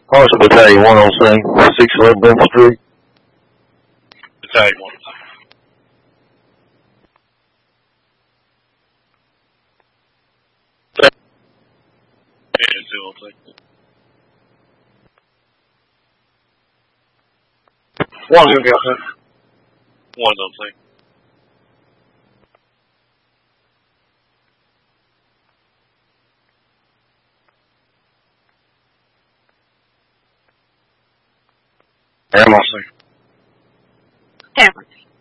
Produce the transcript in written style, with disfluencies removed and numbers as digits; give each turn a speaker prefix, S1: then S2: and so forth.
S1: Marshall Battalion 1 on scene, 611 Memphis Street.
S2: Battalion 1. Yeah, 2 on scene.
S3: 1's gonna be outside.
S2: 1's on scene.
S3: I'm on scene.
S4: Tavern.